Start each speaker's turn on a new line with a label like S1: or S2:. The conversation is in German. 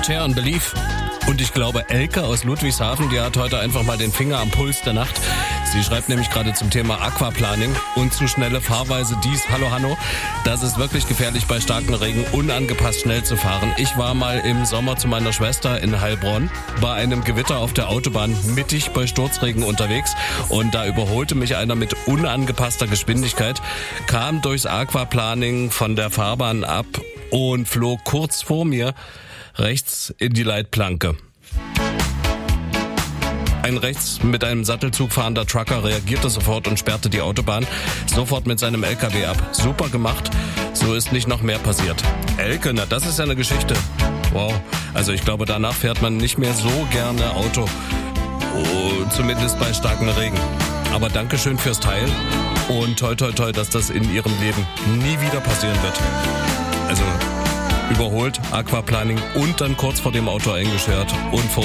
S1: Cher und Belief. Und ich glaube, Elke aus Ludwigshafen, die hat heute einfach mal den Finger am Puls der Nacht. Sie schreibt nämlich gerade zum Thema Aquaplaning und zu schnelle Fahrweise dies. Hallo Hanno, das ist wirklich gefährlich bei starkem Regen, unangepasst schnell zu fahren. Ich war mal im Sommer zu meiner Schwester in Heilbronn bei einem Gewitter auf der Autobahn mittig bei Sturzregen unterwegs und da überholte mich einer mit unangepasster Geschwindigkeit, kam durchs Aquaplaning von der Fahrbahn ab und flog kurz vor mir rechts in die Leitplanke. Ein rechts mit einem Sattelzug fahrender Trucker reagierte sofort und sperrte die Autobahn sofort mit seinem LKW ab. Super gemacht, so ist nicht noch mehr passiert. Elke, na das ist ja eine Geschichte. Wow, also ich glaube, danach fährt man nicht mehr so gerne Auto. Oh, zumindest bei starkem Regen. Aber Dankeschön fürs Teil und toi toi toi, dass das in Ihrem Leben nie wieder passieren wird. Also überholt, Aquaplaning und dann kurz vor dem Auto eingeschert und vor